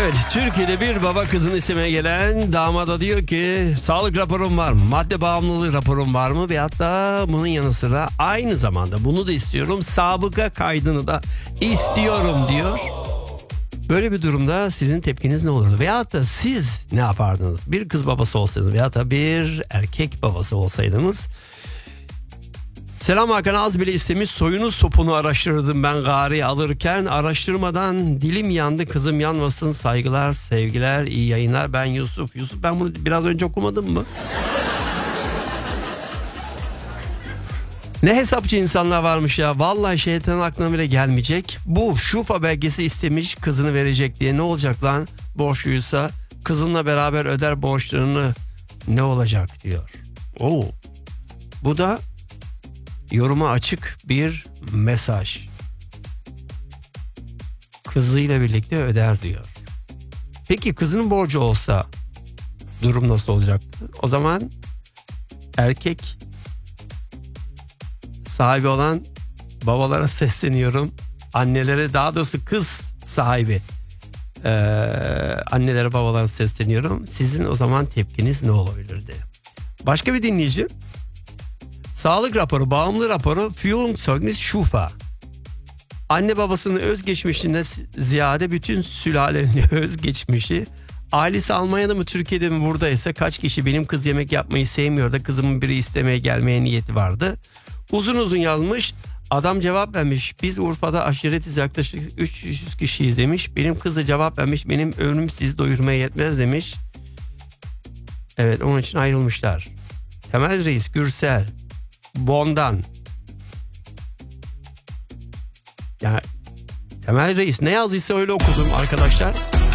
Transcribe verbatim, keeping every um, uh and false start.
Evet, Türkiye'de bir baba kızını istemeye gelen damada diyor ki sağlık raporum var mı? Madde bağımlılığı raporum var mı? Ve hatta bunun yanı sıra aynı zamanda bunu da istiyorum, sabıka kaydını da istiyorum diyor. Böyle bir durumda sizin tepkiniz ne olurdu? Veyahut da siz ne yapardınız? Bir kız babası olsaydınız veyahut da bir erkek babası olsaydınız. Selam Hakan, az bile istemiş soyunu sopunu araştırdım ben gari alırken. Araştırmadan dilim yandı, kızım yanmasın, saygılar sevgiler iyi yayınlar. Ben Yusuf. Yusuf, ben bunu biraz önce okumadım mı? Ne hesapçı insanlar varmış ya. Vallahi şeytanın aklına bile gelmeyecek. Bu şufa belgesi istemiş kızını verecek diye. Ne olacak lan? Borçluysa kızınla beraber öder borçlarını, ne olacak diyor. Oo. Bu da yoruma açık bir mesaj. Kızıyla birlikte öder diyor. Peki kızının borcu olsa durum nasıl olacaktı? O zaman erkek sahibi olan babalara sesleniyorum. Annelere, daha doğrusu kız sahibi ee, annelere babalara sesleniyorum. Sizin o zaman tepkiniz ne olabilirdi? Başka bir dinleyici. Sağlık raporu, bağımlı raporu, Führungszeugnis Schufa. Anne babasının özgeçmişine ziyade bütün sülalenin özgeçmişi. Ailesi Almanya'da mı Türkiye'de mi buradaysa kaç kişi benim kız yemek yapmayı sevmiyor da kızımın biri istemeye gelmeye niyeti vardı. Uzun uzun yazmış. Adam cevap vermiş. Biz Urfa'da aşiretiz, yaklaşık üç yüz kişiyiz demiş. Benim kız da cevap vermiş. Benim ömrüm sizi doyurmaya yetmez demiş. Evet, onun için ayrılmışlar. Temel Reis, Gürsel, Bondan. Yani Temel Reis ne yazdıysa öyle okudum arkadaşlar.